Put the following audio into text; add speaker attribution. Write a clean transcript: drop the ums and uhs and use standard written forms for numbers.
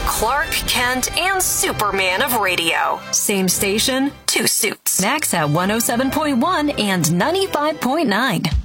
Speaker 1: Clark Kent and Superman of radio. Same station, two suits. Max at 107.1 and 95.9.